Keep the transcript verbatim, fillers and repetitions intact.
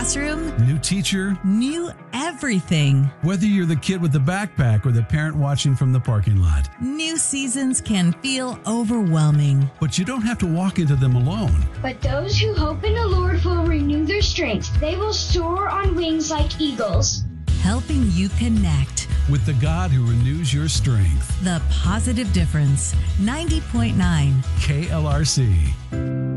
classroom, New teacher. new everything. Whether you're the kid with the backpack or the parent watching from the parking lot. New seasons can feel overwhelming. But you don't have to walk into them alone. But those who hope in the Lord will renew their strength. They will soar on wings like eagles. Helping you connect. With the God who renews your strength. The Positive Difference. ninety point nine K L R C.